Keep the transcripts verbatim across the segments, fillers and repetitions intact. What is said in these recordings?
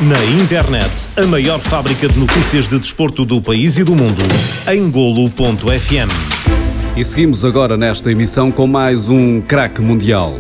Na internet, a maior fábrica de notícias de desporto do país e do mundo, em golo ponto f m. E seguimos agora nesta emissão com mais um craque mundial.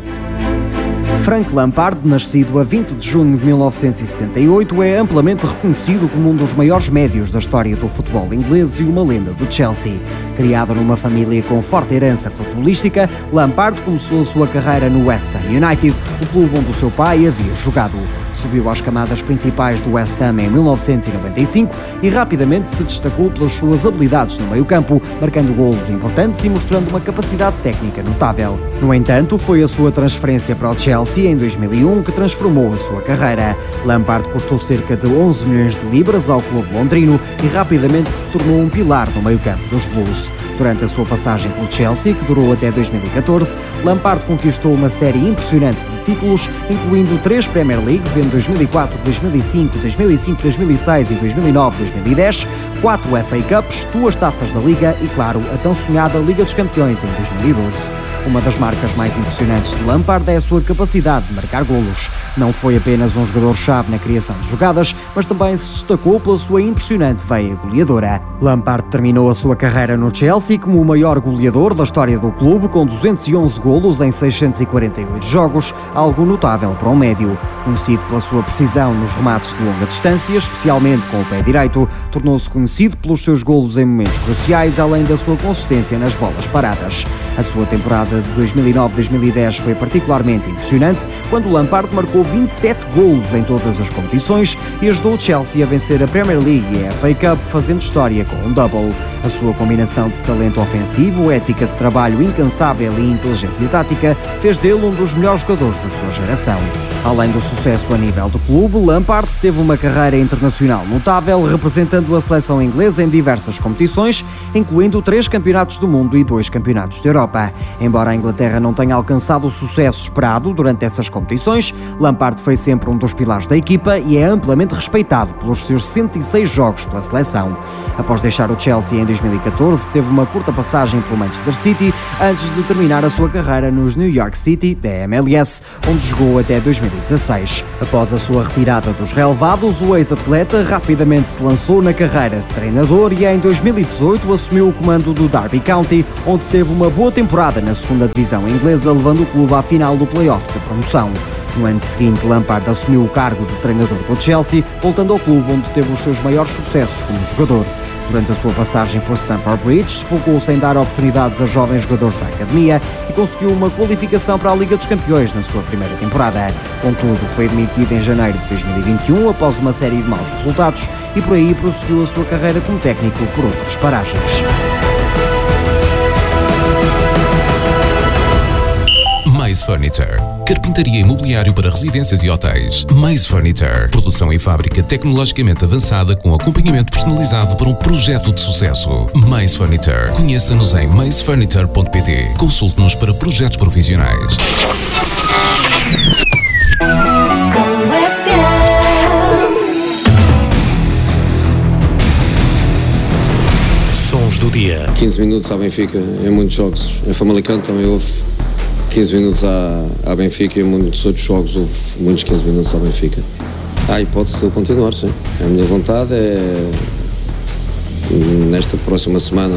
Frank Lampard, nascido a vinte de junho de mil novecentos e setenta e oito, é amplamente reconhecido como um dos maiores médios da história do futebol inglês e uma lenda do Chelsea. Criado numa família com forte herança futebolística, Lampard começou a sua carreira no West Ham United, o clube onde o seu pai havia jogado. Subiu às camadas principais do West Ham em mil novecentos e noventa e cinco e rapidamente se destacou pelas suas habilidades no meio-campo, marcando golos importantes e mostrando uma capacidade técnica notável. No entanto, foi a sua transferência para o Chelsea em dois mil e um que transformou a sua carreira. Lampard custou cerca de onze milhões de libras ao clube londrino e rapidamente se tornou um pilar no meio-campo dos Blues. Durante a sua passagem pelo Chelsea, que durou até dois mil e catorze, Lampard conquistou uma série impressionante de títulos, incluindo três Premier Leagues em dois mil e quatro, dois mil e cinco, dois mil e cinco, dois mil e seis e dois mil e nove, dois mil e dez, quatro F A Cups, duas taças da Liga e, claro, a tão sonhada Liga dos Campeões em dois mil e doze. Uma das marcas mais impressionantes de Lampard é a sua capacidade de marcar golos. Não foi apenas um jogador-chave na criação de jogadas, mas também se destacou pela sua impressionante veia goleadora. Lampard terminou a sua carreira no Chelsea como o maior goleador da história do clube, com duzentos e onze golos em seiscentos e quarenta e oito jogos, algo notável para um médio. Conhecido pela sua precisão nos remates de longa distância, especialmente com o pé direito, tornou-se conhecido pelos seus golos em momentos cruciais, além da sua consistência nas bolas paradas. A sua temporada de dois mil e nove, dois mil e dez foi particularmente impressionante, quando Lampard marcou vinte e sete golos em todas as competições e ajudou o Chelsea a vencer a Premier League e a F A Cup, fazendo história com um double. A sua combinação de talento ofensivo, ética de trabalho incansável e inteligência tática fez dele um dos melhores jogadores da sua geração. Além do sucesso a nível do clube, Lampard teve uma carreira internacional notável, representando a seleção inglesa em diversas competições, incluindo três campeonatos do mundo e dois campeonatos da Europa. Embora a Inglaterra não tenha alcançado o sucesso esperado durante essas competições, Lampard foi sempre um dos pilares da equipa e é amplamente respeitado pelos seus sessenta e seis jogos pela seleção. Após deixar o Chelsea em dois mil e catorze, teve uma curta passagem pelo Manchester City antes de terminar a sua carreira nos New York City, da M L S, onde jogou até dois mil e dezasseis. Após a sua retirada dos relevados, o ex-atleta rapidamente se lançou na carreira de treinador e em dois mil e dezoito assumiu o comando do Derby County, onde teve uma boa temporada na segunda divisão inglesa, levando o clube à final do play-off de promoção. No ano seguinte, Lampard assumiu o cargo de treinador do Chelsea, voltando ao clube onde teve os seus maiores sucessos como jogador. Durante a sua passagem por Stamford Bridge, focou-se em dar oportunidades a jovens jogadores da academia e conseguiu uma qualificação para a Liga dos Campeões na sua primeira temporada. Contudo, foi demitido em janeiro de dois mil e vinte e um após uma série de maus resultados e por aí prosseguiu a sua carreira como técnico por outras paragens. Maze Furniture. Carpintaria e mobiliário para residências e hotéis. Maze Furniture. Produção em fábrica tecnologicamente avançada com acompanhamento personalizado para um projeto de sucesso. Maze Furniture. Conheça-nos em maze furniture ponto p t. Consulte-nos para projetos profissionais. Sons do dia. quinze minutos à Benfica em muitos jogos. Em Famalicão também houve quinze minutos à, à Benfica e em muitos outros jogos houve muitos quinze minutos à Benfica. Há a hipótese de eu continuar, sim. A minha vontade é, nesta próxima semana,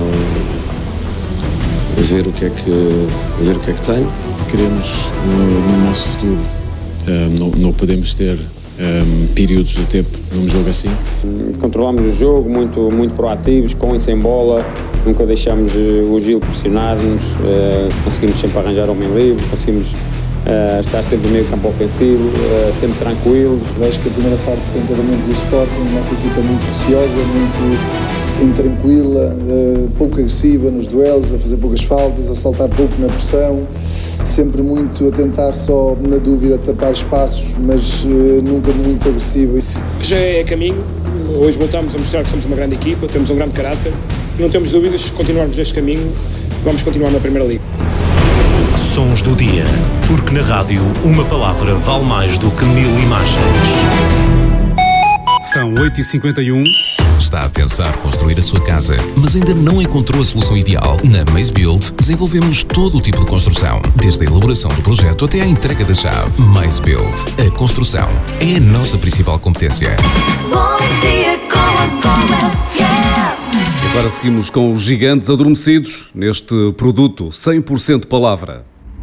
ver o que é que, ver o que, é que tenho. Queremos, no, no nosso futuro, um, não, não podemos ter um, períodos do tempo num jogo assim. Controlamos o jogo, muito, muito proativos, com e sem bola, nunca deixamos o Gil pressionar-nos, uh, conseguimos sempre arranjar homem livre, conseguimos uh, estar sempre no meio campo ofensivo, uh, sempre tranquilos. Acho que a primeira parte foi inteiramente do Sporting, a nossa equipa muito receosa, muito intranquila, uh, pouco agressiva nos duelos, a fazer poucas faltas, a saltar pouco na pressão, sempre muito a tentar só, na dúvida, tapar espaços, mas uh, nunca muito agressiva. Já é caminho, hoje voltamos a mostrar que somos uma grande equipa, temos um grande caráter e não temos dúvidas, se continuarmos neste caminho, vamos continuar na Primeira Liga. Sons do dia, porque na rádio uma palavra vale mais do que mil imagens. São oito e cinquenta e um. está a pensar construir a sua casa, mas ainda não encontrou a solução ideal? Na Maze Build desenvolvemos todo o tipo de construção, desde a elaboração do projeto até à entrega da chave. Maze Build. A construção é a nossa principal competência. Bom dia com a F M. Agora seguimos com os gigantes adormecidos neste produto cem por cento palavra.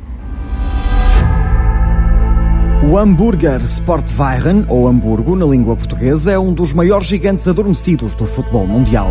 O hambúrguer Sportwagen, ou Hamburgo na língua portuguesa, é um dos maiores gigantes adormecidos do futebol mundial.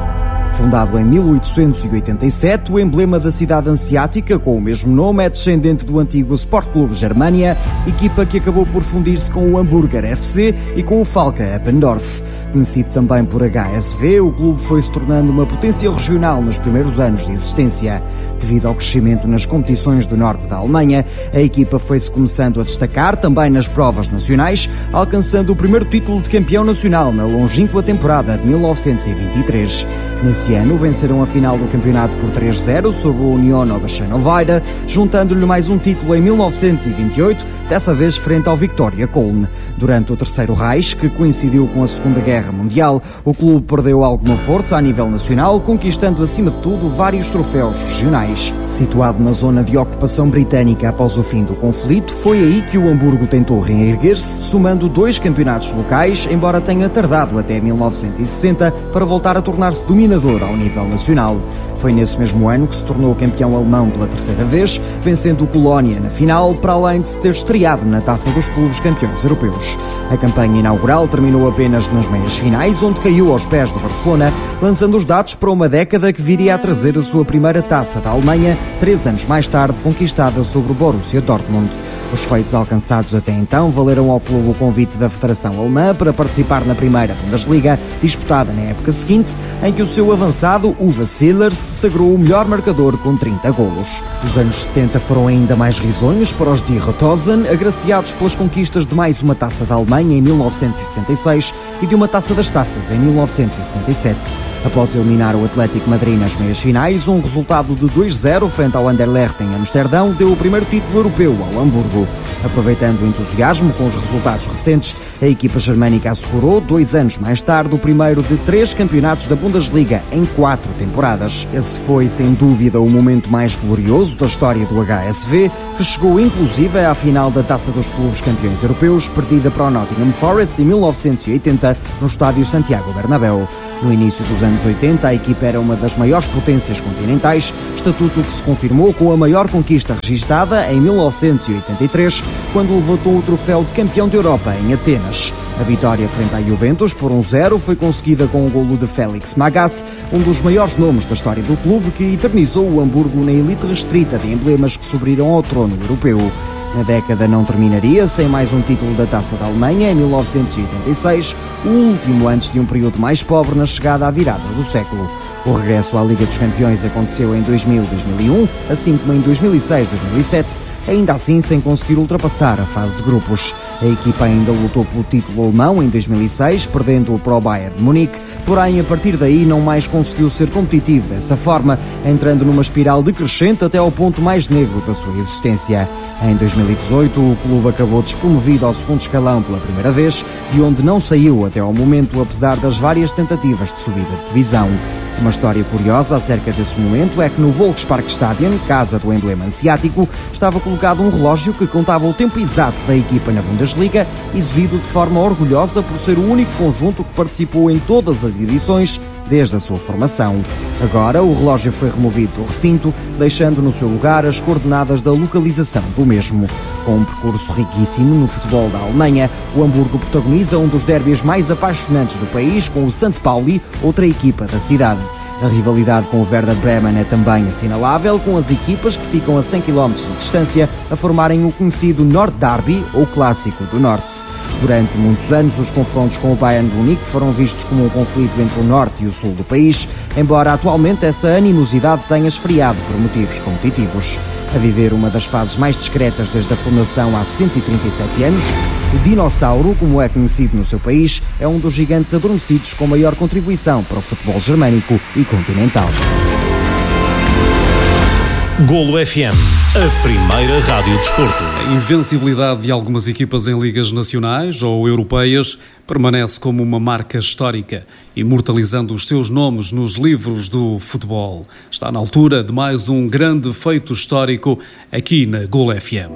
Fundado em mil oitocentos e oitenta e sete, o emblema da cidade hanseática, com o mesmo nome, é descendente do antigo Sport Club Germania, equipa que acabou por fundir-se com o Hamburger F C e com o Falke Eppendorf. Conhecido também por H S V, o clube foi se tornando uma potência regional nos primeiros anos de existência. Devido ao crescimento nas competições do norte da Alemanha, a equipa foi-se começando a destacar também nas provas nacionais, alcançando o primeiro título de campeão nacional na longínqua temporada de mil novecentos e vinte e três. Nesse ano, venceram a final do campeonato por três a zero sobre o Union Oberschöneweide, juntando-lhe mais um título em mil novecentos e vinte e oito, dessa vez frente ao Viktoria Köln. Durante o Terceiro Reich, que coincidiu com a Segunda Guerra Mundial, o clube perdeu alguma força a nível nacional, conquistando acima de tudo vários troféus regionais. Situado na zona de ocupação britânica após o fim do conflito, foi aí que o Hamburgo tentou reerguer-se, somando dois campeonatos locais, embora tenha tardado até mil novecentos e sessenta para voltar a tornar-se dominador ao nível nacional. Foi nesse mesmo ano que se tornou campeão alemão pela terceira vez, vencendo o Colónia na final, para além de se ter estreado na Taça dos Clubes Campeões Europeus. A campanha inaugural terminou apenas nas meias finais, onde caiu aos pés do Barcelona, lançando os dados para uma década que viria a trazer a sua primeira Taça da Alemanha, três anos mais tarde conquistada sobre o Borussia Dortmund. Os feitos alcançados até então valeram ao clube o convite da Federação Alemã para participar na primeira Bundesliga, disputada na época seguinte, em que o seu avançado, Uwe Seeler, se sagrou o melhor marcador com trinta golos. Os anos setenta foram ainda mais risonhos para os Die Rotosen, agraciados pelas conquistas de mais uma Taça da Alemanha em mil novecentos e setenta e seis e de uma Taça das Taças em mil novecentos e setenta e sete. Após eliminar o Atlético Madrid nas meias finais, um resultado de dois a zero frente ao Anderlecht em Amsterdão deu o primeiro título europeu ao Hamburgo. Aproveitando o entusiasmo com os resultados recentes, a equipa germânica assegurou, dois anos mais tarde, o primeiro de três campeonatos da Bundesliga em quatro temporadas. Esse foi, sem dúvida, o momento mais glorioso da história do H S V, que chegou inclusive à final da Taça dos Clubes Campeões Europeus, perdida para o Nottingham Forest em mil novecentos e oitenta, no estádio Santiago Bernabéu. No início dos anos oitenta, a equipa era uma das maiores potências continentais, estatuto que se confirmou com a maior conquista registada em mil novecentos e oitenta e três, quando levantou o troféu de campeão de Europa em Atenas. A vitória frente à Juventus por um a zero foi conseguida com o golo de Félix Magath, um dos maiores nomes da história do clube, que eternizou o Hamburgo na elite restrita de emblemas que subiram ao trono europeu. Na década não terminaria sem mais um título da Taça da Alemanha em mil novecentos e oitenta e seis, o último antes de um período mais pobre na chegada à virada do século. O regresso à Liga dos Campeões aconteceu em dois mil e dois mil e um, assim como em dois mil e seis e dois mil e sete, ainda assim sem conseguir ultrapassar a fase de grupos. A equipa ainda lutou pelo título alemão em dois mil e seis, perdendo-o para o Bayern de Munique, porém a partir daí não mais conseguiu ser competitivo dessa forma, entrando numa espiral decrescente até ao ponto mais negro da sua existência. Em dois mil e dezoito, o clube acabou despromovido ao segundo escalão pela primeira vez, de onde não saiu até ao momento, apesar das várias tentativas de subida de divisão. Uma história curiosa acerca desse momento é que no Volksparkstadion, casa do emblema hanseático, estava colocado um relógio que contava o tempo exato da equipa na Bundesliga, exibido de forma orgulhosa por ser o único conjunto que participou em todas as edições desde a sua formação. Agora, o relógio foi removido do recinto, deixando no seu lugar as coordenadas da localização do mesmo. Com um percurso riquíssimo no futebol da Alemanha, o Hamburgo protagoniza um dos derbys mais apaixonantes do país com o Sankt Pauli, outra equipa da cidade. A rivalidade com o Werder Bremen é também assinalável, com as equipas que ficam a cem quilómetros de distância a formarem o conhecido Nord-Derby, ou Clássico do Norte. Durante muitos anos, os confrontos com o Bayern de Munique foram vistos como um conflito entre o norte e o sul do país, embora atualmente essa animosidade tenha esfriado por motivos competitivos. A viver uma das fases mais discretas desde a fundação há cento e trinta e sete anos, o Dinossauro, como é conhecido no seu país, é um dos gigantes adormecidos com maior contribuição para o futebol germânico e continental. Golo F M. a primeira rádio desporto. A invencibilidade de algumas equipas em ligas nacionais ou europeias permanece como uma marca histórica, imortalizando os seus nomes nos livros do futebol. Está na altura de mais um grande feito histórico aqui na Gol F M.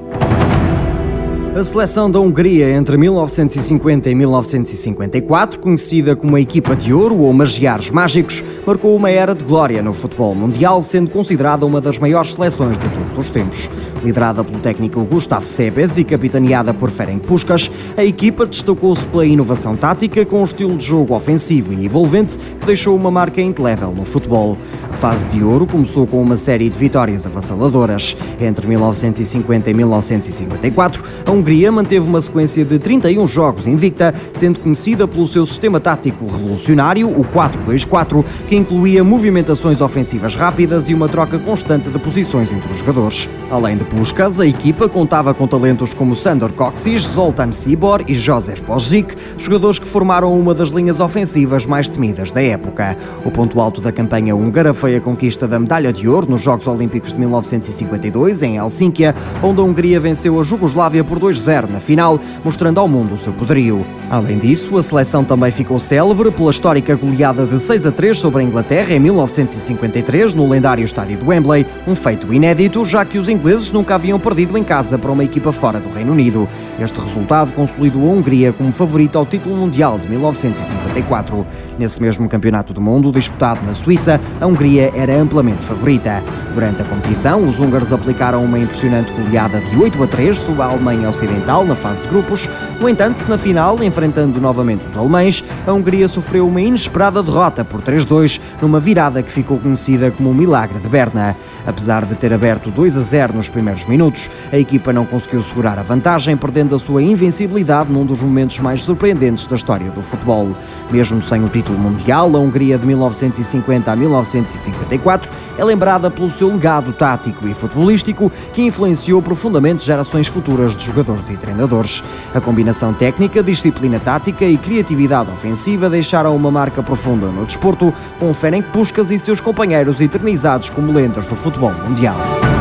A seleção da Hungria entre mil novecentos e cinquenta e mil novecentos e cinquenta e quatro, conhecida como a Equipa de Ouro ou Magiares Mágicos, marcou uma era de glória no futebol mundial, sendo considerada uma das maiores seleções de todos os tempos. Liderada pelo técnico Gustav Sebež e capitaneada por Ferenc Puskás, a equipa destacou-se pela inovação tática, com um estilo de jogo ofensivo e envolvente que deixou uma marca indelével no futebol. A fase de ouro começou com uma série de vitórias avassaladoras. Entre mil novecentos e cinquenta e mil novecentos e cinquenta e quatro, a Hungria A Hungria manteve uma sequência de trinta e um jogos invicta, sendo conhecida pelo seu sistema tático revolucionário, o quatro dois quatro, que incluía movimentações ofensivas rápidas e uma troca constante de posições entre os jogadores. Além de Puskás, a equipa contava com talentos como Sandor Kocsis, Zoltán Csibor e Josef Božič, jogadores que formaram uma das linhas ofensivas mais temidas da época. O ponto alto da campanha húngara foi a conquista da medalha de ouro nos Jogos Olímpicos de mil novecentos e cinquenta e dois, em Helsínquia, onde a Hungria venceu a Jugoslávia por dois a zero na final, mostrando ao mundo o seu poderio. Além disso, a seleção também ficou célebre pela histórica goleada de seis a três sobre a Inglaterra em mil novecentos e cinquenta e três, no lendário estádio de Wembley, um feito inédito, já que os ingleses nunca haviam perdido em casa para uma equipa fora do Reino Unido. Este resultado consolidou a Hungria como favorita ao título mundial de mil novecentos e cinquenta e quatro. Nesse mesmo campeonato do mundo, disputado na Suíça, a Hungria era amplamente favorita. Durante a competição, os húngaros aplicaram uma impressionante goleada de oito a três sobre a Alemanha Ocidental na fase de grupos. No entanto, na final, enfrentando novamente os alemães, a Hungria sofreu uma inesperada derrota por três a dois, numa virada que ficou conhecida como o Milagre de Berna. Apesar de ter aberto dois a zero nos primeiros minutos, a equipa não conseguiu segurar a vantagem, perdendo a sua invencibilidade num dos momentos mais surpreendentes da história do futebol. Mesmo sem o título mundial, a Hungria de mil novecentos e cinquenta a mil novecentos e cinquenta e quatro é lembrada pelo seu legado tático e futebolístico, que influenciou profundamente gerações futuras de jogadores e treinadores. A combinação técnica, disciplina tática e criatividade ofensiva deixaram uma marca profunda no desporto, com Ferenc Puskás e seus companheiros eternizados como lendas do futebol mundial.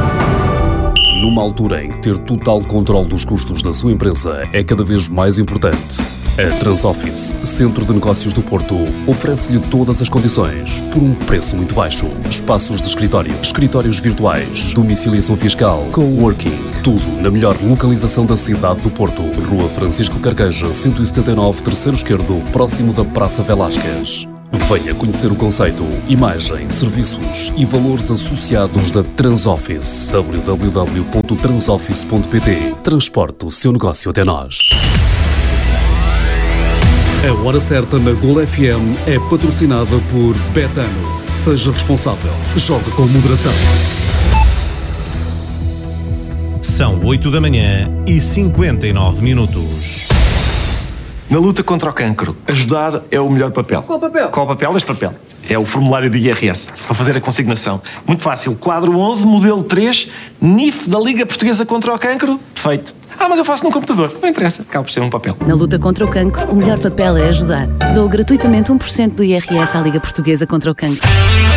Numa altura em que ter total controle dos custos da sua empresa é cada vez mais importante, a Transoffice, Centro de Negócios do Porto, oferece-lhe todas as condições por um preço muito baixo. Espaços de escritório, escritórios virtuais, domiciliação fiscal, coworking, tudo na melhor localização da cidade do Porto. Rua Francisco Carqueja, cento e setenta e nove, terceiro esquerdo, próximo da Praça Velásquez. Venha conhecer o conceito, imagem, serviços e valores associados da Transoffice. w w w ponto transoffice ponto p t. Transporte o seu negócio até nós. A Hora Certa na Gol F M é patrocinada por Betano. Seja responsável. Jogue com moderação. São oito da manhã e cinquenta e nove minutos. Na luta contra o cancro, ajudar é o melhor papel. Qual papel? Qual papel? Este papel. É o formulário do I R S, para fazer a consignação. Muito fácil. Quadro onze, modelo três, N I F da Liga Portuguesa contra o Cancro. Feito. Ah, mas eu faço num computador. Não interessa. Acaba por ser um papel. Na luta contra o cancro, o melhor papel é ajudar. Dou gratuitamente um por cento do I R S à Liga Portuguesa contra o Cancro.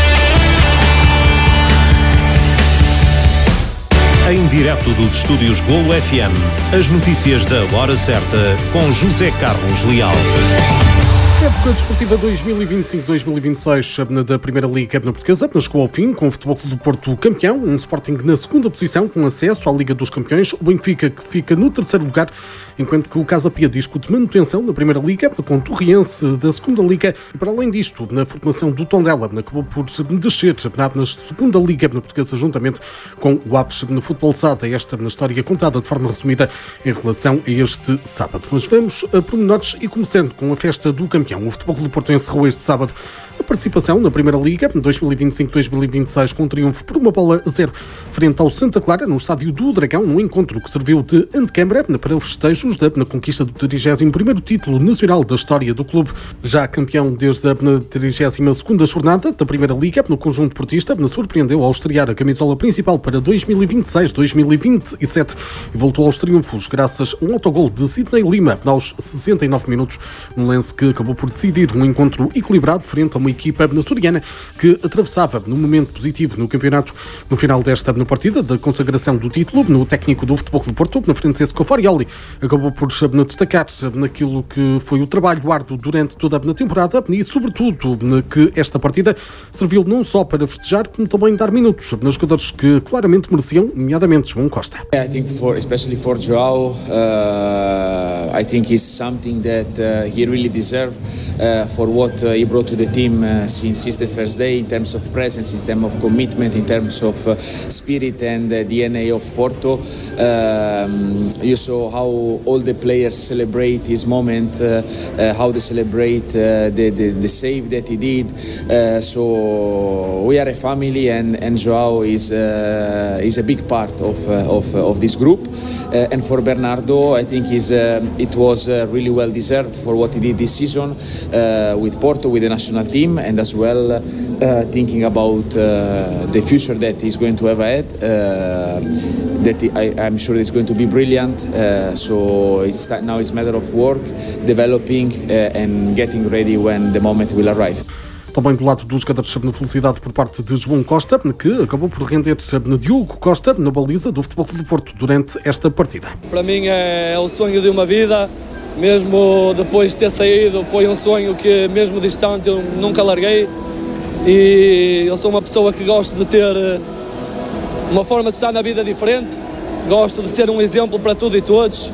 Em direto dos estúdios Golo F M, as notícias da Hora Certa com José Carlos Leal. Época desportiva dois mil e vinte e cinco dois mil e vinte e seis da Primeira Liga Portuguesa chegou ao fim, com o Futebol Clube do Porto campeão, um Sporting na segunda posição, com acesso à Liga dos Campeões, o Benfica que fica no terceiro lugar, enquanto que o Casa Pia discute manutenção na Primeira Liga, com o Torriense da segunda Liga, e para além disto, na formação do Tondela, acabou por descer na segunda Liga Portuguesa, juntamente com o Aves no Futebol Sada, esta na história contada de forma resumida em relação a este sábado. Mas vamos a pormenores e começando com a festa do campeão. O Futebol Clube do Porto encerrou este sábado a participação na Primeira Liga dois mil e vinte e cinco dois mil e vinte e seis com um triunfo por uma bola a zero frente ao Santa Clara no estádio do Dragão, um encontro que serviu de antecâmara para os festejos da na conquista do trigésimo primeiro título nacional da história do clube. Já campeão desde a trigésima segunda jornada da Primeira Liga, no conjunto portista, surpreendeu ao estrear a camisola principal para dois mil e vinte e seis dois mil e vinte e sete e voltou aos triunfos graças a um autogol de Sidney Lima aos sessenta e nove minutos, um lance que acabou por decidir um encontro equilibrado frente a uma uma equipa açoriana que atravessava num momento positivo no campeonato. No final desta na partida da consagração do título, no técnico do Futebol Clube do Porto, na frente de Farioli, acabou por destacar naquilo que foi o trabalho árduo durante toda a temporada e, sobretudo, que esta partida serviu não só para festejar, como também dar minutos nos jogadores que claramente mereciam, nomeadamente João Costa. I think for especially for João, uh, I think it's something that uh, he really deserves uh, for what uh, he brought to the team uh, since, since the first day, in terms of presence, in terms of commitment, in terms of uh, spirit and uh, D N A of Porto. Um, you saw how all the players celebrate his moment, uh, uh, how they celebrate uh, the, the the save that he did. Uh, so we are a family, and and João is uh, is a big part of uh, of of this group. Uh, and for Bernardo, I think is uh, it was uh, really well deserved for what he did this season uh, with Porto, with the national team, and as well uh, thinking about uh, the future that he's going to have ahead. Uh, that I, I'm sure it's going to be brilliant. Uh, so it's now it's a matter of work, developing uh, and getting ready when the moment will arrive. Também do lado dos jogadores na felicidade por parte de João Costa, que acabou por render na Diogo Costa na baliza do Futebol Clube do Porto durante esta partida. Para mim é, é o sonho de uma vida, mesmo depois de ter saído, foi um sonho que mesmo distante eu nunca larguei, e eu sou uma pessoa que gosto de ter uma forma de estar na vida diferente, gosto de ser um exemplo para tudo e todos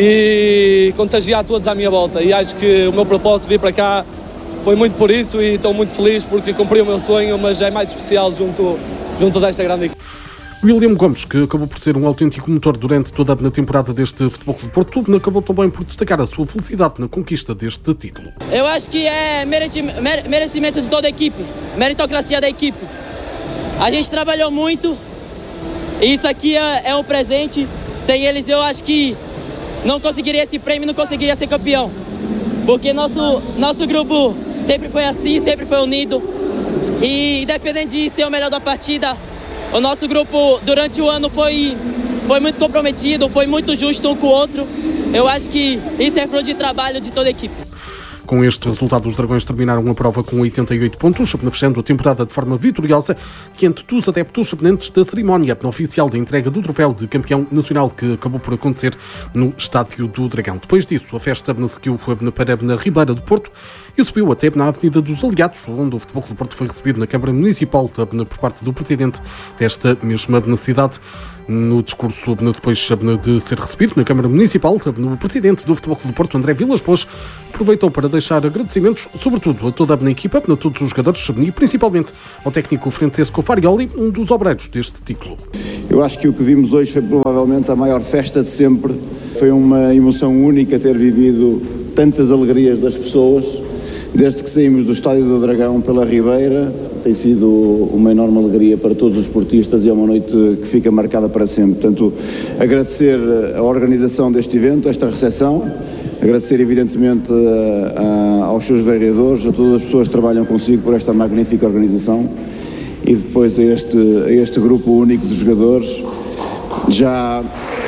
e contagiar todos à minha volta, e acho que o meu propósito de vir para cá foi muito por isso, e estou muito feliz porque cumpri o meu sonho, mas é mais especial junto, junto desta grande equipe. William Gomes, que acabou por ser um autêntico motor durante toda a temporada deste Futebol Clube do Porto, acabou também por destacar a sua felicidade na conquista deste título. Eu acho que é merecimento de toda a equipe, meritocracia da equipe. A gente trabalhou muito e isso aqui é, é um presente. Sem eles eu acho que não conseguiria esse prêmio, não conseguiria ser campeão. Porque nosso, nosso grupo sempre foi assim, sempre foi unido. E independente de ser o melhor da partida, o nosso grupo durante o ano foi, foi muito comprometido, foi muito justo um com o outro. Eu acho que isso é fruto de trabalho de toda a equipe. Com este resultado, os Dragões terminaram a prova com oitenta e oito pontos, fechando a temporada de forma vitoriosa diante dos adeptos antes da cerimónia oficial da entrega do troféu de campeão nacional, que acabou por acontecer no Estádio do Dragão. Depois disso, a festa seguiu para na Ribeira do Porto e subiu até na Avenida dos Aliados, onde o Futebol Clube do Porto foi recebido na Câmara Municipal por parte do presidente desta mesma cidade. No discurso, depois de ser recebido na Câmara Municipal, o presidente do Futebol Clube do Porto, André Vilas Boas, aproveitou para deixar agradecimentos, sobretudo a toda a equipa, a todos os jogadores e principalmente ao técnico Francesco Farioli, um dos obreiros deste título. Eu acho que o que vimos hoje foi provavelmente a maior festa de sempre. Foi uma emoção única ter vivido tantas alegrias das pessoas. Desde que saímos do Estádio do Dragão pela Ribeira, tem sido uma enorme alegria para todos os esportistas e é uma noite que fica marcada para sempre. Portanto, agradecer a organização deste evento, esta recepção, agradecer evidentemente a, a, aos seus vereadores, a todas as pessoas que trabalham consigo por esta magnífica organização, e depois a este, a este grupo único de jogadores. Já...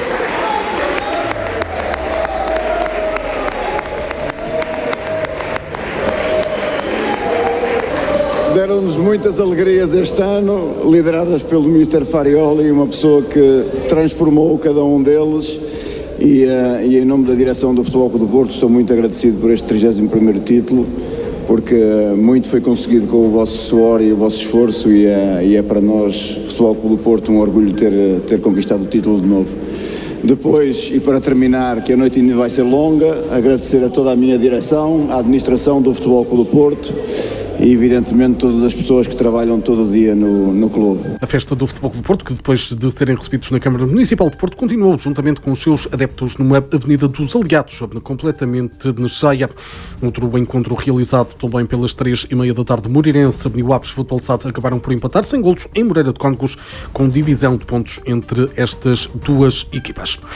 Deram-nos muitas alegrias este ano, lideradas pelo mister Farioli, uma pessoa que transformou cada um deles, e, uh, e em nome da direção do Futebol Clube do Porto estou muito agradecido por este trigésimo primeiro título, porque muito foi conseguido com o vosso suor e o vosso esforço, e é, e é para nós, Futebol Clube do Porto, um orgulho ter, ter conquistado o título de novo. Depois, e para terminar, que a noite ainda vai ser longa, agradecer a toda a minha direção, à administração do Futebol Clube do Porto, e evidentemente todas as pessoas que trabalham todo o dia no, no clube. A festa do Futebol Clube do Porto, que depois de serem recebidos na Câmara Municipal de Porto, continuou juntamente com os seus adeptos numa Avenida dos Aliados, completamente cheia. Outro encontro realizado também pelas três e meia da tarde, Moreirense, Avenida Aves, Futebol S A D acabaram por empatar sem golos em Moreira de Cónegos, com divisão de pontos entre estas duas equipas.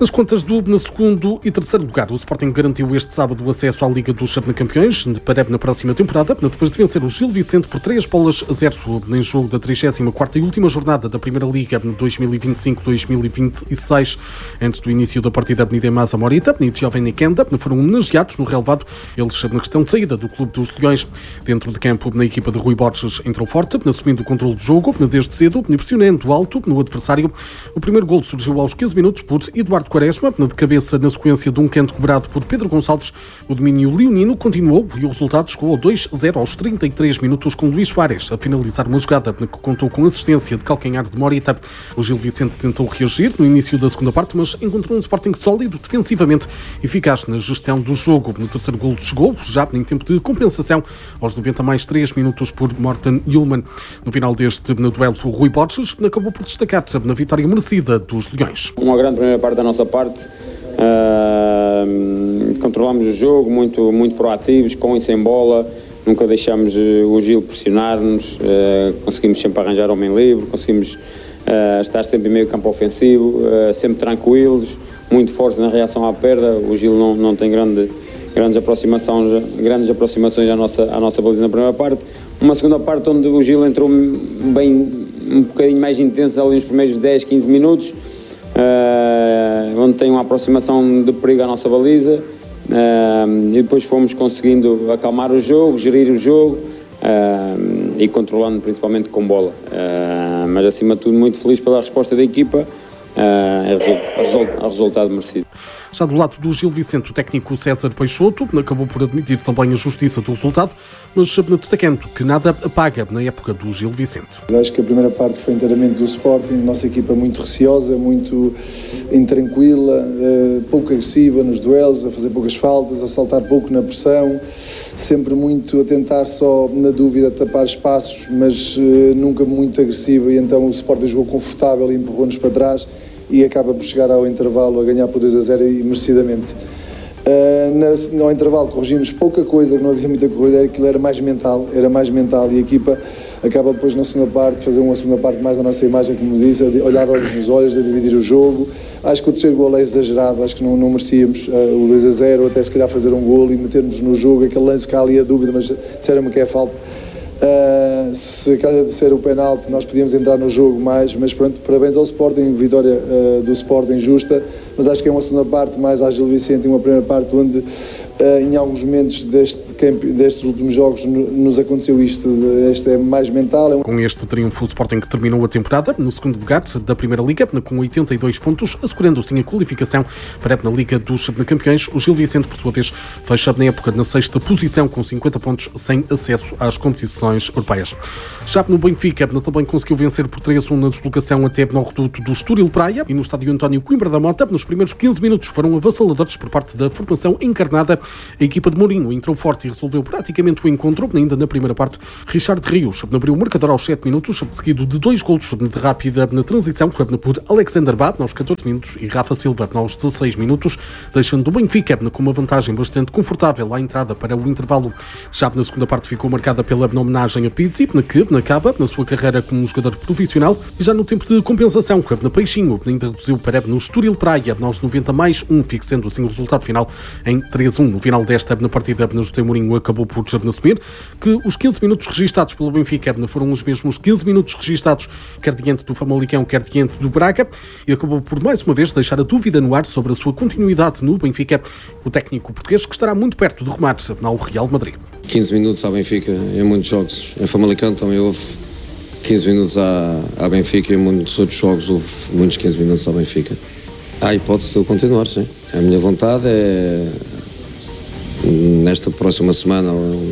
Nas contas do na segundo e terceiro lugar, o Sporting garantiu este sábado o acesso à Liga dos Campeões para na próxima temporada, depois de vencer o Gil Vicente por três bolas a zero em jogo da trigésima quarta e última jornada da Primeira Liga dois mil e vinte e cinco dois mil e vinte e seis. Antes do início da partida, Nidemasa Morita e Giovanni Kenda foram homenageados no relevado, eles na questão de saída do Clube dos Leões. Dentro de campo, na equipa de Rui Borges entrou forte, assumindo o controle do jogo desde cedo, pressionando alto no adversário. O primeiro golo surgiu aos quinze minutos por Eduardo Quaresma, de cabeça na sequência de um canto cobrado por Pedro Gonçalves. O domínio leonino continuou e o resultado chegou ao dois a zero aos trinta e três minutos, com Luís Soares a finalizar uma jogada que contou com assistência de calcanhar de Morita. O Gil Vicente tentou reagir no início da segunda parte, mas encontrou um Sporting sólido defensivamente, eficaz na gestão do jogo. No terceiro golo chegou, já em tempo de compensação, aos noventa mais três minutos por Morten Ullmann. No final deste no duelo, o Rui Borges acabou por destacar na vitória merecida dos Leões. Uma grande primeira parte da nossa parte. Uh, controlamos o jogo, muito, muito proativos, com e sem bola, nunca deixamos o Gil pressionar-nos, uh, conseguimos sempre arranjar homem livre, conseguimos uh, estar sempre em meio campo ofensivo, uh, sempre tranquilos, muito fortes na reação à perda. O Gil não, não tem grande, grandes, aproximações, grandes aproximações à nossa, à nossa baliza na primeira parte. Uma segunda parte onde o Gil entrou bem, um bocadinho mais intenso ali nos primeiros dez, quinze minutos, Uh, onde tem uma aproximação de perigo à nossa baliza, uh, e depois fomos conseguindo acalmar o jogo, gerir o jogo uh, e controlando principalmente com bola, uh, mas acima de tudo muito feliz pela resposta da equipa. Uh, a resultado merecido. Já do lado do Gil Vicente, o técnico César Peixoto acabou por admitir também a justiça do resultado, mas destacando que nada apaga na época do Gil Vicente. Acho que a primeira parte foi inteiramente do Sporting, nossa equipa muito receosa, muito intranquila, pouco agressiva nos duelos, a fazer poucas faltas, a saltar pouco na pressão, sempre muito a tentar só na dúvida tapar espaços, mas nunca muito agressiva, e então o Sporting jogou confortável e empurrou-nos para trás e acaba por chegar ao intervalo a ganhar por dois a zero e merecidamente. Uh, na, no intervalo corrigimos pouca coisa, que não havia muita corrida, aquilo era mais mental, era mais mental, e a equipa acaba depois na segunda parte, fazer uma segunda parte mais a nossa imagem, como disse, a olhar olhos nos olhos, a dividir o jogo. Acho que o terceiro golo é exagerado, acho que não, não merecíamos uh, o dois a zero, até se calhar fazer um golo e metermos no jogo, aquele lance que há ali a dúvida, mas disseram-me que é falta. Uh, se calhar de ser o penalti nós podíamos entrar no jogo mais, mas pronto, parabéns ao Sporting, vitória uh, do Sporting justa, mas acho que é uma segunda parte mais ágil Vicente e uma primeira parte onde uh, em alguns momentos deste campo, destes últimos jogos nos aconteceu isto, este é mais mental. É um... Com este triunfo o Sporting terminou a temporada no segundo lugar da Primeira Liga com oitenta e dois pontos, assegurando assim a qualificação para a Liga dos Campeões. O Gil Vicente, por sua vez, fecha na época na sexta posição com cinquenta pontos, sem acesso às competições europeias. Já no Benfica, também conseguiu vencer por três a um na deslocação até no reduto do Estoril Praia, e no estádio António Coimbra da Mota, nos primeiros quinze minutos foram avassaladores por parte da formação encarnada. A equipa de Mourinho entrou forte e resolveu praticamente o encontro, ainda na primeira parte. Richard Rios abriu o marcador aos sete minutos, seguido de dois golos de rápida na transição por Alexander Bab aos catorze minutos e Rafa Silva aos dezasseis minutos, deixando o Benfica com uma vantagem bastante confortável à entrada para o intervalo. Já na segunda parte ficou marcada pela homenagem a Pizzi, que acaba na sua carreira como um jogador profissional, e já no tempo de compensação, na Peixinho ainda reduziu para no Estoril Praia aos noventa mais um, fixando assim o resultado final em três a um. No final desta na partida, José Mourinho acabou por assumir que os quinze minutos registados pelo Benfica foram os mesmos quinze minutos registados quer diante do Famalicão, quer diante do Braga, e acabou por mais uma vez deixar a dúvida no ar sobre a sua continuidade no Benfica. O técnico português que estará muito perto de rumar ao Real Madrid. quinze minutos ao Benfica em muitos jogos. Em Famalicão também houve quinze minutos à, à Benfica, e em muitos outros jogos houve muitos quinze minutos ao Benfica. Há a hipótese de eu continuar, sim. A minha vontade é, nesta próxima semana,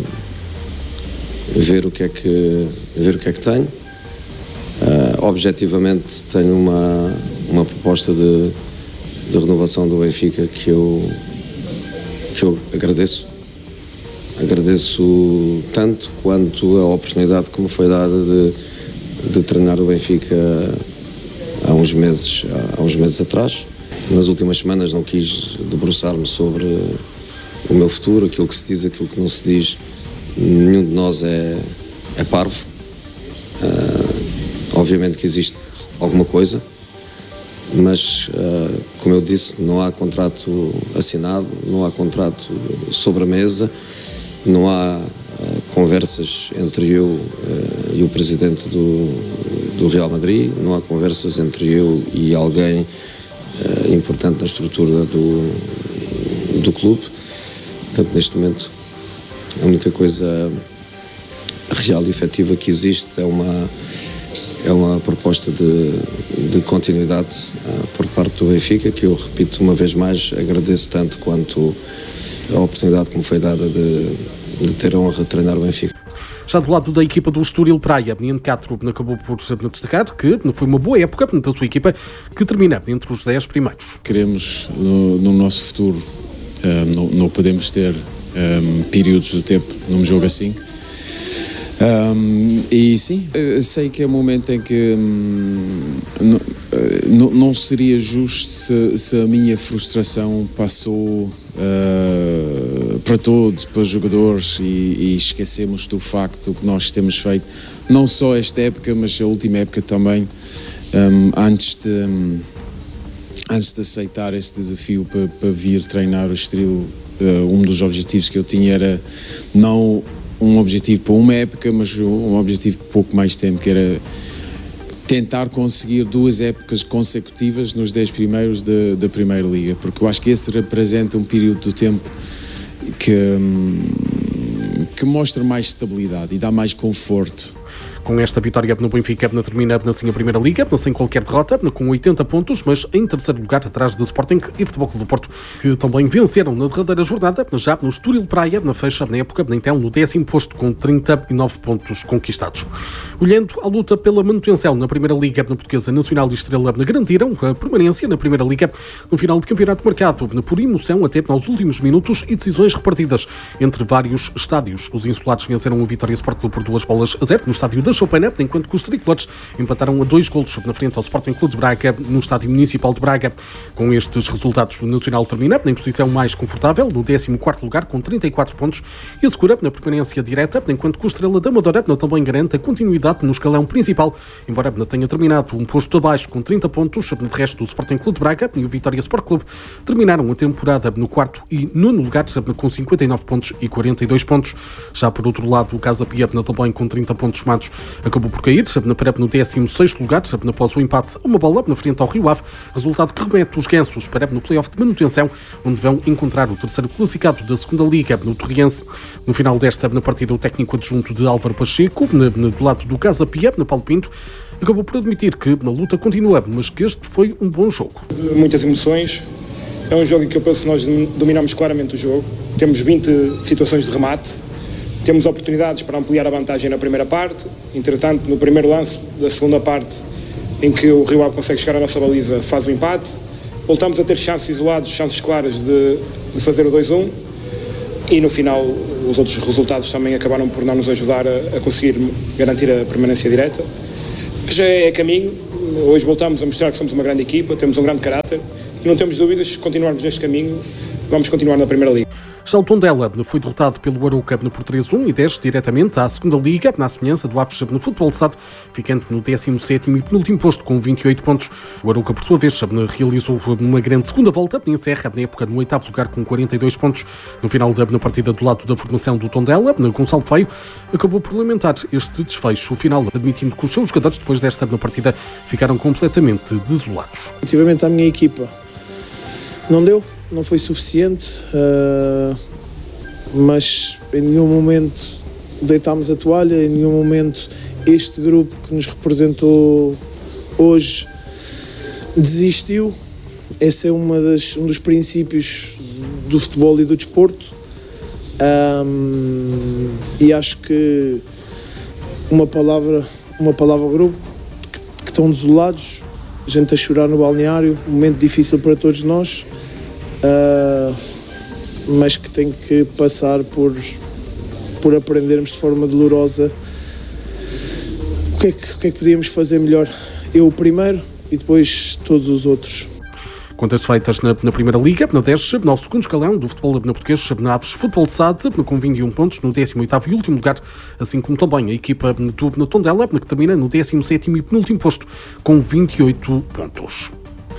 ver o que é que, ver o que, é que tenho. Uh, objetivamente tenho uma, uma proposta de, de renovação do Benfica que eu, que eu agradeço. Agradeço tanto quanto a oportunidade que me foi dada de, de treinar o Benfica há uns meses, há uns meses atrás. Nas últimas semanas não quis debruçar-me sobre o meu futuro, aquilo que se diz, aquilo que não se diz. Nenhum de nós é, é parvo. Uh, obviamente que existe alguma coisa, mas, como eu disse, não há contrato assinado, não há contrato sobre a mesa, não há conversas entre eu e o presidente do, do Real Madrid, não há conversas entre eu e alguém importante na estrutura do, do clube. Portanto, neste momento, a única coisa real e efetiva que existe é uma, é uma proposta de, de continuidade uh, por parte do Benfica, que eu repito uma vez mais, agradeço tanto quanto a oportunidade que me foi dada de, de ter a honra de treinar o Benfica. Já do lado da equipa do Estoril Praia, N quatro acabou por destacar que foi uma boa época da sua equipa, que termina entre os dez primeiros. Queremos, no, no nosso futuro, um, não, não podemos ter um, períodos do tempo num jogo assim. Um, e sim, sei que é um momento em que hum, não, não seria justo se, se a minha frustração passou uh, para todos, para os jogadores, e, e esquecemos do facto que nós temos feito, não só esta época, mas a última época também, um, antes de um, antes de aceitar este desafio para, para vir treinar o Estoril. Uh, um dos objetivos que eu tinha era não um objetivo para uma época, mas um objetivo por pouco mais tempo, que era tentar conseguir duas épocas consecutivas nos dez primeiros da, da Primeira Liga, porque eu acho que esse representa um período do tempo que, que mostra mais estabilidade e dá mais conforto. Com esta vitória no Benfica, termina assim a Primeira Liga, sem qualquer derrota, com oitenta pontos, mas em terceiro lugar, atrás do Sporting e Futebol Clube do Porto, que também venceram na derradeira jornada, já no Estoril Praia, na fecha na época, então no décimo posto, com trinta e nove pontos conquistados. Olhando à luta pela manutenção na Primeira Liga, na Portuguesa, Nacional e Estrela garantiram a permanência na Primeira Liga, no final de campeonato marcado por emoção até nos últimos minutos e decisões repartidas entre vários estádios. Os insulados venceram o Vitória Sport Clube por duas bolas a zero no estádio da Choupana, enquanto que os tricolores empataram a dois golos na frente ao Sporting Clube de Braga no Estádio Municipal de Braga. Com estes resultados, o Nacional termina em posição mais confortável, no décimo quarto lugar, com trinta e quatro pontos, e assegura na permanência direta, enquanto que o Estrela da Amadora também garante a continuidade no escalão principal, embora tenha terminado um posto abaixo com trinta pontos. De resto, o Sporting Clube de Braga e o Vitória Sport Clube terminaram a temporada no quarto e nono lugar, com cinquenta e nove pontos e quarenta e dois pontos. Já por outro lado, o Casa Pia também com trinta pontos somados acabou por cair, para no décimo sexto lugar, após o empate a uma bola na frente ao Rio Ave, resultado que remete os gansos para no play-off de manutenção, onde vão encontrar o terceiro classificado da segunda Liga, no Torriense. No final desta na partida, o técnico adjunto de Álvaro Pacheco, na, na, do lado do Casa Pia, na Paulo Pinto, acabou por admitir que a luta continua, mas que este foi um bom jogo. Muitas emoções, é um jogo em que eu penso que nós dominamos claramente o jogo, temos vinte situações de remate, temos oportunidades para ampliar a vantagem na primeira parte. Entretanto, no primeiro lance da segunda parte, em que o Rio Ave consegue chegar à nossa baliza, faz o empate. Voltamos a ter chances isoladas, chances claras de, de fazer o dois a um. E no final, os outros resultados também acabaram por não nos ajudar a, a conseguir garantir a permanência direta. Já é caminho. Hoje voltamos a mostrar que somos uma grande equipa, temos um grande caráter. E não temos dúvidas, se continuarmos neste caminho, vamos continuar na Primeira Liga. Já o Tondela foi derrotado pelo Arouca por três a um e desce diretamente à segunda Liga, na semelhança do Aves no Futebol de Sado, ficando no décimo sétimo e penúltimo posto com vinte e oito pontos. O Arouca, por sua vez, realizou uma grande segunda volta e encerra na época no oitavo lugar com quarenta e dois pontos. No final da partida do lado da formação do Tondela, Gonçalo Feio acabou por lamentar este desfecho final, admitindo que os seus jogadores, depois desta partida, ficaram completamente desolados. Relativamente à minha equipa, não deu. Não foi suficiente, uh, mas em nenhum momento deitámos a toalha, em nenhum momento este grupo que nos representou hoje desistiu. Esse é uma das, um dos princípios do futebol e do desporto, um, e acho que uma palavra, uma palavra ao grupo, que, que estão desolados, gente a chorar no balneário, um momento difícil para todos nós. Uh, mas que tem que passar por, por aprendermos de forma dolorosa o que, é que, o que é que podíamos fazer melhor. Eu primeiro e depois todos os outros. Contas feitas na, na Primeira Liga, na dez, no segundo escalão do futebol na português, na Aves Futebol de Sade, com vinte e um pontos, no décimo oitavo e último lugar, assim como também a equipa do na Tondela, que termina no décimo sétimo e penúltimo posto, com vinte e oito pontos.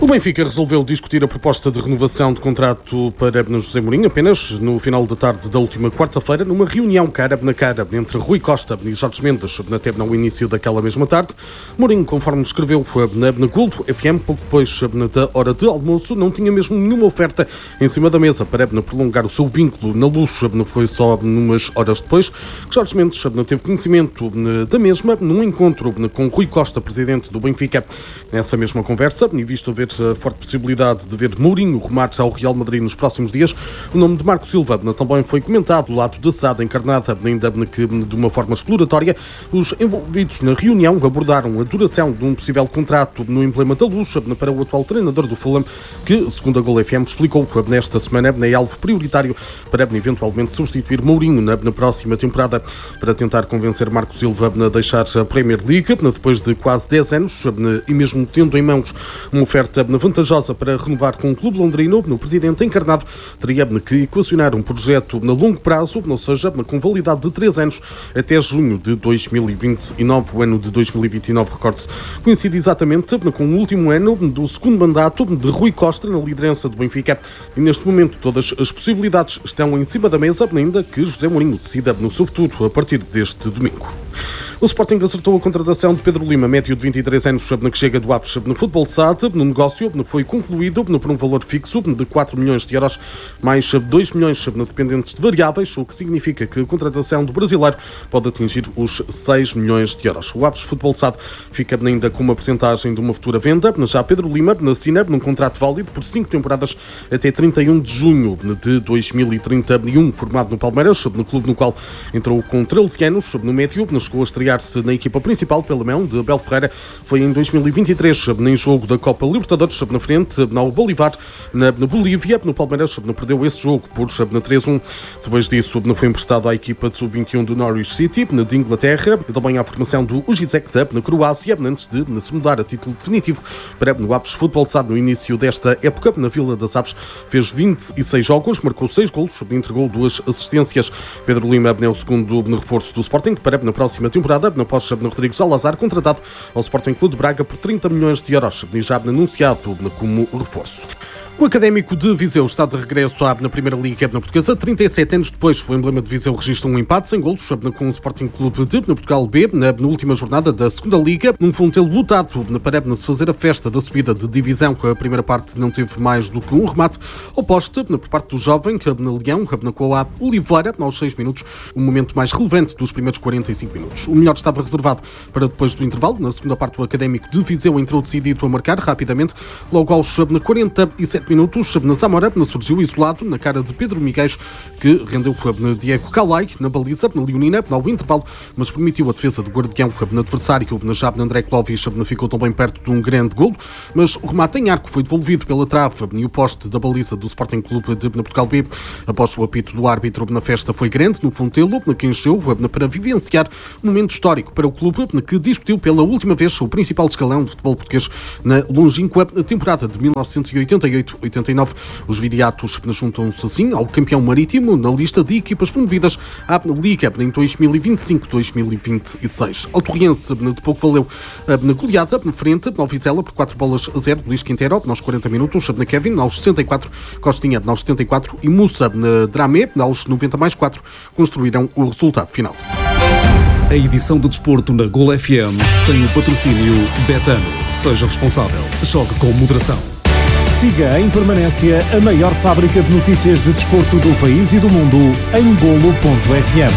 O Benfica resolveu discutir a proposta de renovação de contrato para José Mourinho apenas no final da tarde da última quarta-feira, numa reunião cara na cara entre Rui Costa e Jorge Mendes, até no início daquela mesma tarde. Mourinho, conforme escreveu na, na Globo F M, pouco depois da hora de almoço, não tinha mesmo nenhuma oferta em cima da mesa para prolongar o seu vínculo na Luz. Foi só umas horas depois que Jorge Mendes teve conhecimento da mesma num encontro com Rui Costa, presidente do Benfica. Nessa mesma conversa, e visto ver a forte possibilidade de ver Mourinho rumar ao Real Madrid nos próximos dias, o nome de Marco Silva também foi comentado do lado da S A D encarnada, ainda que de uma forma exploratória. Os envolvidos na reunião abordaram a duração de um possível contrato no emblema da Luz para o atual treinador do Fulham, que, segundo a Gol F M, explicou nesta semana é alvo prioritário para eventualmente substituir Mourinho na, na próxima temporada, para tentar convencer Marco Silva a deixar a Premier League depois de quase dez anos e mesmo tendo em mãos uma oferta vantajosa para renovar com o clube londrino. O presidente encarnado teria que equacionar um projeto a longo prazo, ou seja, com validade de três anos até junho de dois mil e vinte e nove. O ano de dois mil e vinte e nove, recorde-se, coincide exatamente com o último ano do segundo mandato de Rui Costa na liderança do Benfica. E neste momento todas as possibilidades estão em cima da mesa, ainda que José Mourinho decida no seu futuro a partir deste domingo. O Sporting acertou a contratação de Pedro Lima, médio de vinte e três anos, que chega do Aves no Futebol S A D. No negócio foi concluído por um valor fixo de quatro milhões de euros, mais dois milhões dependentes de variáveis, o que significa que a contratação do brasileiro pode atingir os seis milhões de euros. O Aves Futebol S A D fica ainda com uma percentagem de uma futura venda. Já Pedro Lima assina num contrato válido por cinco temporadas até trinta e um de junho de dois mil e trinta e um, formado no Palmeiras, no clube no qual entrou com treze anos. No médio, chegou a estrear-se na equipa principal pela mão de Abel Ferreira. Foi em dois mil e vinte e três, em jogo da Copa Libertadores, na frente ao Bolívar, na, na Bolívia. No Palmeiras perdeu esse jogo por três a um. Depois disso, foi emprestado à equipa de sub vinte e um do Norwich City, de Inglaterra, e também à formação do Ujizek na Croácia, antes de se mudar a título definitivo para o Aves Futebol S A D. No início desta época, na Vila das Aves, fez vinte e seis jogos, marcou seis golos e entregou duas assistências. Pedro Lima é o segundo reforço do Sporting para na próxima temporada, após Rodrigo Salazar, contratado ao Sporting Clube de Braga por trinta milhões de euros, e já anunciado como reforço. O Académico de Viseu está de regresso à, na Primeira Liga na Portuguesa. trinta e sete anos depois, o emblema de Viseu registra um empate sem golos com o Sporting Clube de na Portugal B, na, na última jornada da Segunda Liga, num fontelo lotado para se fazer a festa da subida de divisão. A primeira parte não teve mais do que um remate ao poste por parte do jovem na Leão, na qual há Oliveira, aos seis minutos, o momento mais relevante dos primeiros quarenta e cinco minutos. O melhor estava reservado para depois do intervalo. Na segunda parte, o Académico de Viseu entrou decidido a marcar rapidamente, logo aos quarenta e sete minutos, na Zamora, surgiu isolado na cara de Pedro Miguel, que rendeu a Diego Calai na baliza, na Leonina, ao intervalo, mas permitiu a defesa do guardião no adversário. Já André Clóvis ficou também perto de um grande golo, mas o remate em arco foi devolvido pela trave e o poste da baliza do Sporting Clube de Portugal B. Após o apito do árbitro, na festa foi grande no Fontelo, que encheu para vivenciar um momento histórico para o clube, que discutiu pela última vez o principal escalão de futebol português na longínqua temporada de mil novecentos e oitenta e oito oitenta e nove. Os viriatos juntam-se assim ao campeão marítimo na lista de equipas promovidas à Liga em dois mil e vinte e cinco dois mil e vinte e seis. Ao Torriense, de pouco valeu na goleada, na frente ao Vizela por quatro bolas a zero. Luís Quintero, aos quarenta minutos, na Kevin, aos sessenta e quatro, Costinha, aos setenta e quatro e Mussa, na Dramé, aos noventa mais quatro, construíram o resultado final. A edição de desporto na Gol F M tem o patrocínio Betano. Seja responsável. Jogue com moderação. Siga em permanência a maior fábrica de notícias de desporto do país e do mundo em golo ponto f m.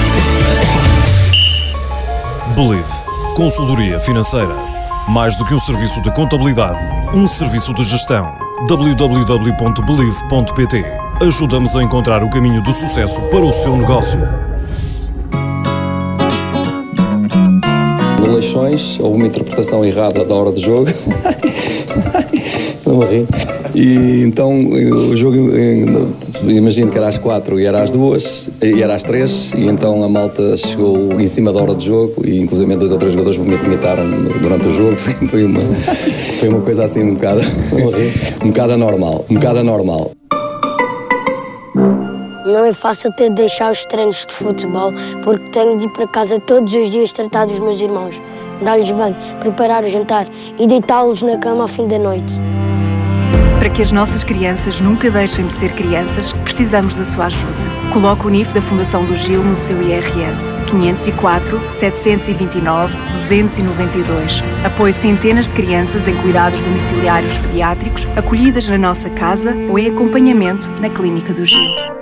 Believe. Consultoria financeira. Mais do que um serviço de contabilidade, um serviço de gestão. w w w ponto believe ponto p t. Ajuda-nos a encontrar o caminho do sucesso para o seu negócio. No Leixões, houve uma interpretação errada da hora de jogo. Não morri. E então o jogo, imagino que era às quatro e era às duas, e era às três, e então a malta chegou em cima da hora de jogo, e inclusive dois ou três jogadores me imitaram durante o jogo. Foi uma, foi uma coisa assim um bocado, um bocado anormal, um bocado anormal. Boa Não é fácil ter de deixar os treinos de futebol porque tenho de ir para casa todos os dias tratar dos meus irmãos, dar-lhes banho, preparar o jantar e deitá-los na cama ao fim da noite. Para que as nossas crianças nunca deixem de ser crianças, precisamos da sua ajuda. Coloque o N I F da Fundação do Gil no seu I R S. quinhentos e quatro, setecentos e vinte e nove, duzentos e noventa e dois. Apoie centenas de crianças em cuidados domiciliários pediátricos, acolhidas na nossa casa ou em acompanhamento na Clínica do Gil.